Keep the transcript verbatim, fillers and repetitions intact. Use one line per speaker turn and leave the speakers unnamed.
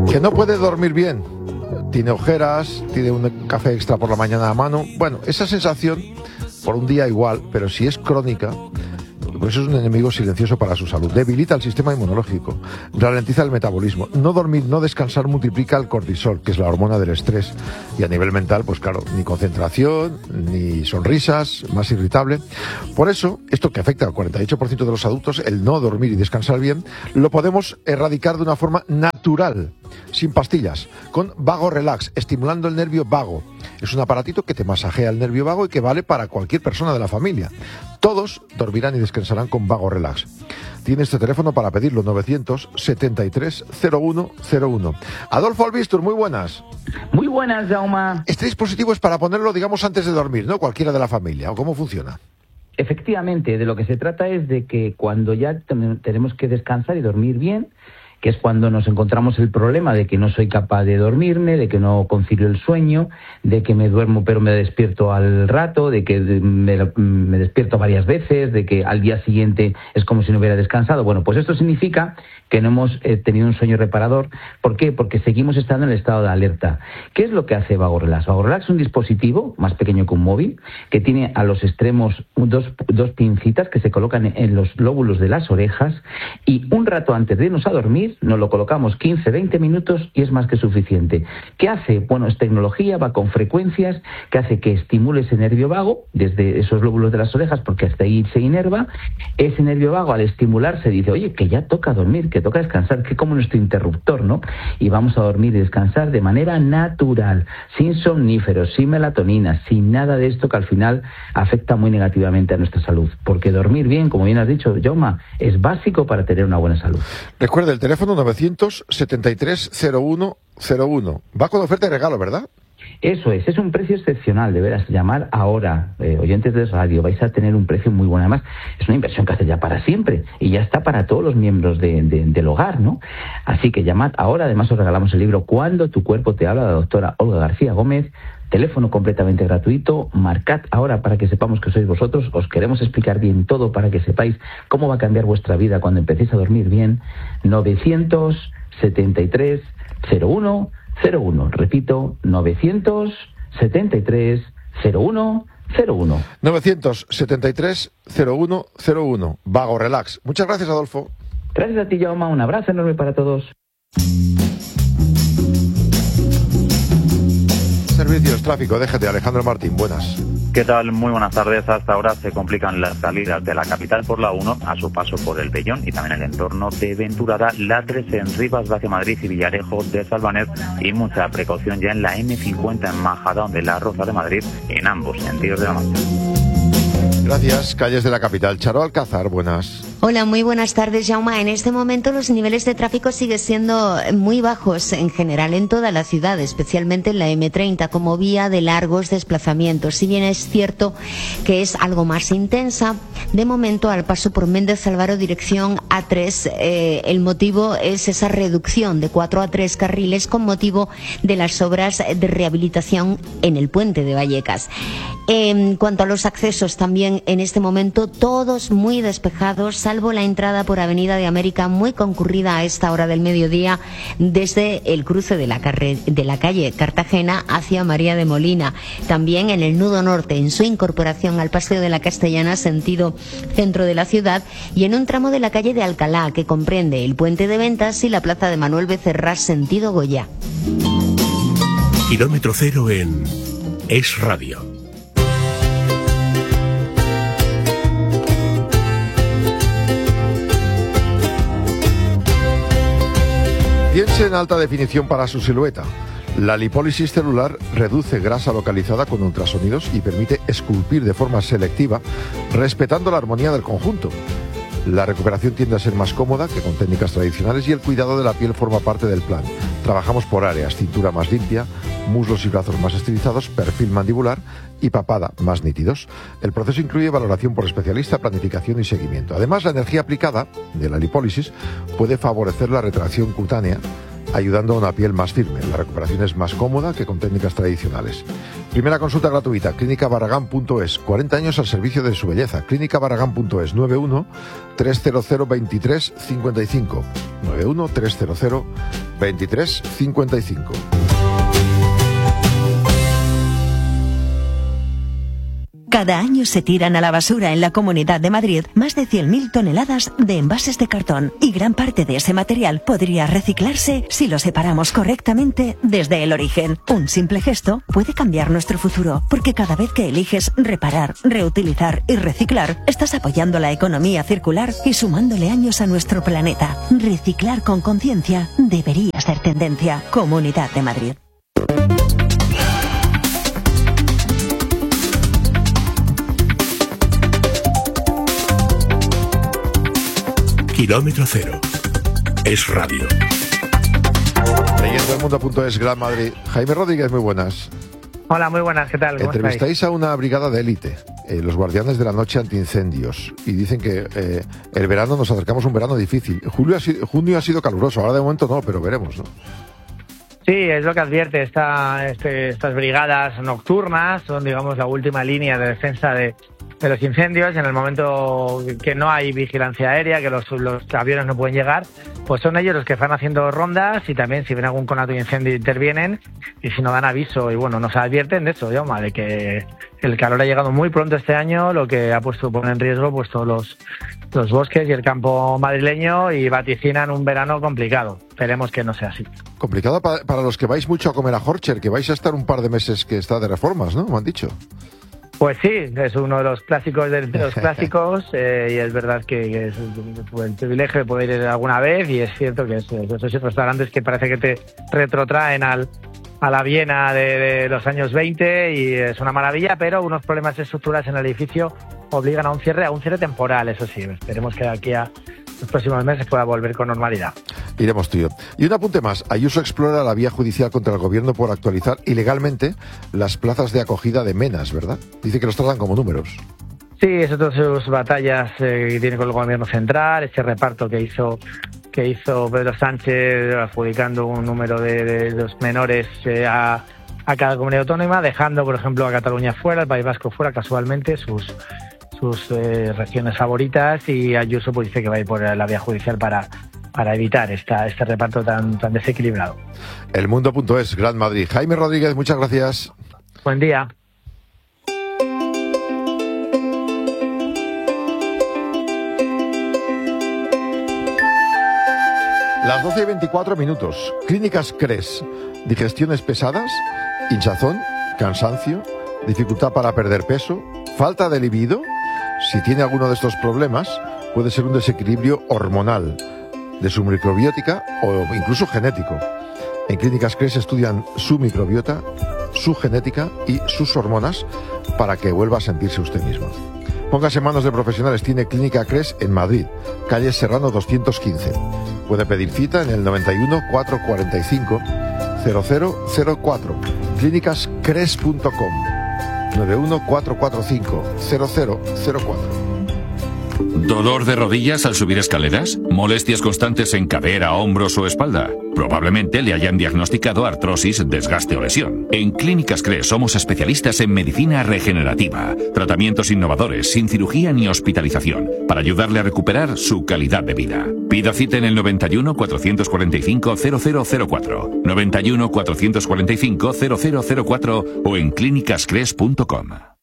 Que no puede dormir bien, tiene ojeras, tiene un café extra por la mañana a mano. Bueno, esa sensación por un día igual, pero si es crónica, pues es un enemigo silencioso para su salud. Debilita el sistema inmunológico, ralentiza el metabolismo. No dormir, no descansar multiplica el cortisol, que es la hormona del estrés. Y a nivel mental, pues claro, ni concentración, ni sonrisas, más irritable. Por eso, esto que afecta al cuarenta y ocho por ciento de los adultos, el no dormir y descansar bien, lo podemos erradicar de una forma natural, sin pastillas, con Vago Relax, estimulando el nervio vago. Es un aparatito que te masajea el nervio vago y que vale para cualquier persona de la familia. Todos dormirán y descansarán con Vago Relax. Tiene este teléfono para pedirlo, novecientos setenta y tres cero uno cero uno. Adolfo Albistur, muy buenas.
Muy buenas, Jaume.
Este dispositivo es para ponerlo, digamos, antes de dormir, ¿no? Cualquiera de la familia, ¿o cómo funciona?
Efectivamente, de lo que se trata es de que cuando ya tenemos que descansar y dormir bien, que es cuando nos encontramos el problema de que no soy capaz de dormirme, de que no concilio el sueño, de que me duermo pero me despierto al rato, de que me, me despierto varias veces, de que al día siguiente es como si no hubiera descansado. Bueno, pues esto significa que no hemos eh, tenido un sueño reparador. ¿Por qué? Porque seguimos estando en el estado de alerta. ¿Qué es lo que hace Vago Relax? Vago Relax es un dispositivo más pequeño que un móvil, que tiene a los extremos dos, dos pincitas que se colocan en los lóbulos de las orejas, y un rato antes de irnos a dormir nos lo colocamos quince, veinte minutos y es más que suficiente. ¿Qué hace? Bueno, es tecnología, va con frecuencias, que hace que estimule ese nervio vago desde esos lóbulos de las orejas, porque hasta ahí se inerva. Ese nervio vago, al estimularse, dice, oye, que ya toca dormir, que toca descansar, que como nuestro interruptor, ¿no? Y vamos a dormir y descansar de manera natural, sin somníferos, sin melatonina, sin nada de esto que al final afecta muy negativamente a nuestra salud. Porque dormir bien, como bien has dicho, Jaume, es básico para tener una buena salud.
Recuerda el teléfono novecientos setenta y tres cero uno cero uno. Va con oferta de regalo, ¿verdad?
Eso es, es un precio excepcional, de veras. Llamar ahora, eh, oyentes de radio, vais a tener un precio muy bueno. Además, es una inversión que hace ya para siempre y ya está para todos los miembros de, de, del hogar, ¿no? Así que llamad ahora. Además, os regalamos el libro Cuando tu cuerpo te habla, de la doctora Olga García Gómez. Teléfono completamente gratuito. Marcad ahora para que sepamos que sois vosotros. Os queremos explicar bien todo para que sepáis cómo va a cambiar vuestra vida cuando empecéis a dormir bien. novecientos setenta y tres cero uno cero uno. Repito, novecientos setenta y tres cero uno cero uno.
novecientos setenta y tres cero uno cero uno. Vago Relax. Muchas gracias, Adolfo.
Gracias a ti, Jaume. Un abrazo enorme para todos.
Servicios, tráfico, déjate, Alejandro Martín, buenas.
¿Qué tal? Muy buenas tardes. Hasta ahora se complican las salidas de la capital por la uno a su paso por el Bellón y también el entorno de Venturada, la tres en Rivas, hacia Madrid y Villarejo de Salvaner, y mucha precaución ya en la eme cincuenta en Majadahonda de la Roza de Madrid, en ambos sentidos de la marcha.
Gracias. Calles de la capital. Charo Alcázar, buenas.
Hola, muy buenas tardes, Jaume. En este momento los niveles de tráfico siguen siendo muy bajos en general en toda la ciudad, especialmente en la eme treinta, como vía de largos desplazamientos. Si bien es cierto que es algo más intensa, de momento al paso por Méndez Álvaro dirección A tres, eh, el motivo es esa reducción de cuatro a tres carriles con motivo de las obras de rehabilitación en el puente de Vallecas. En cuanto a los accesos, también en este momento todos muy despejados, salvo la entrada por Avenida de América, muy concurrida a esta hora del mediodía desde el cruce de la, carre- de la calle Cartagena hacia María de Molina. También en el nudo norte, en su incorporación al Paseo de la Castellana, sentido centro de la ciudad, y en un tramo de la calle de Alcalá, que comprende el puente de Ventas y la plaza de Manuel Becerra, sentido Goya.
Kilómetro cero en Es Radio.
Piense en alta definición para su silueta. La lipólisis celular reduce grasa localizada con ultrasonidos y permite esculpir de forma selectiva, respetando la armonía del conjunto. La recuperación tiende a ser más cómoda que con técnicas tradicionales y el cuidado de la piel forma parte del plan. Trabajamos por áreas: cintura más limpia, muslos y brazos más estilizados, perfil mandibular y papada más nítidos. El proceso incluye valoración por especialista, planificación y seguimiento. Además, la energía aplicada de la lipólisis puede favorecer la retracción cutánea, ayudando a una piel más firme. La recuperación es más cómoda que con técnicas tradicionales. Primera consulta gratuita, clínica barragán punto es. cuarenta años al servicio de su belleza. clínica barragán punto es. nueve uno tres cero cero dos tres cinco cinco. nueve uno tres cero cero veintitrés cincuenta y cinco.
Cada año se tiran a la basura en la Comunidad de Madrid más de cien mil toneladas de envases de cartón y gran parte de ese material podría reciclarse si lo separamos correctamente desde el origen. Un simple gesto puede cambiar nuestro futuro, porque cada vez que eliges reparar, reutilizar y reciclar, estás apoyando la economía circular y sumándole años a nuestro planeta. Reciclar con conciencia debería ser tendencia. Comunidad de Madrid.
Kilómetro cero. Es radio.
Leyendo el mundo punto es, Gran Madrid. Jaime Rodríguez, muy buenas.
Hola, muy buenas, ¿qué tal? ¿Cómo
Entrevistáis
estáis?
a una brigada de élite, eh, los guardianes de la noche antiincendios, y dicen que eh, el verano, nos acercamos a un verano difícil. Julio ha sido, junio ha sido caluroso, ahora de momento no, pero veremos, ¿no?
Sí, es lo que advierte esta, este, estas brigadas nocturnas, son, digamos, la última línea de defensa de, de los incendios. En el momento que no hay vigilancia aérea, que los, los aviones no pueden llegar, pues son ellos los que van haciendo rondas, y también si ven algún conato de incendio intervienen, y si no dan aviso. Y bueno, nos advierten de eso, Jaume, de que el calor ha llegado muy pronto este año, lo que ha puesto pone en riesgo pues todos los, los bosques y el campo madrileño, y vaticinan un verano complicado. Esperemos que no sea así.
Complicado para, para los que vais mucho a comer a Horcher, que vais a estar un par de meses que está de reformas, ¿no? Me han dicho.
Pues sí, es uno de los clásicos de los clásicos, eh, y es verdad que, que es el privilegio de poder ir alguna vez, y es cierto que es, esos restaurantes que parece que te retrotraen al, a la Viena de, de los años veinte, y es una maravilla, pero unos problemas estructurales en el edificio obligan a un cierre, a un cierre temporal, eso sí. Esperemos que de aquí a los próximos meses pueda volver con normalidad.
Iremos, tío. Y un apunte más. Ayuso explora la vía judicial contra el gobierno por actualizar ilegalmente las plazas de acogida de menas, ¿verdad? Dice que los tratan como números.
Sí, es otra de sus batallas eh, que tiene con el gobierno central, este reparto que hizo que hizo Pedro Sánchez, adjudicando un número de, de los menores eh, a, a cada comunidad autónoma, dejando, por ejemplo, a Cataluña fuera, el País Vasco fuera, casualmente, sus sus eh, regiones favoritas, y Ayuso pues dice que va a ir por la vía judicial para, para evitar esta, este reparto tan, tan desequilibrado.
El mundo punto es, Gran Madrid. Jaime Rodríguez, muchas gracias.
Buen día.
Las doce y veinticuatro minutos. Clínicas CRES. Digestiones pesadas, hinchazón, cansancio, dificultad para perder peso, falta de libido. Si tiene alguno de estos problemas, puede ser un desequilibrio hormonal, de su microbiótica o incluso genético. En Clínicas CRES estudian su microbiota, su genética y sus hormonas para que vuelva a sentirse usted mismo. Póngase en manos de profesionales. Tiene Clínica CRES en Madrid, calle Serrano doscientos quince. Puede pedir cita en el noventa y uno, cuatrocientos cuarenta y cinco, cero cero cero cuatro. clínicas cres punto com. noventa y uno, cuatrocientos cuarenta y cinco, cero cero cero cuatro.
¿Dolor de rodillas al subir escaleras? ¿Molestias constantes en cadera, hombros o espalda? Probablemente le hayan diagnosticado artrosis, desgaste o lesión. En Clínicas CRES somos especialistas en medicina regenerativa, tratamientos innovadores, sin cirugía ni hospitalización, para ayudarle a recuperar su calidad de vida. Pida cita en el noventa y uno, cuatrocientos cuarenta y cinco, cero cero cero cuatro, noventa y uno, cuatrocientos cuarenta y cinco, cero cero cero cuatro o en clínicas cres punto com.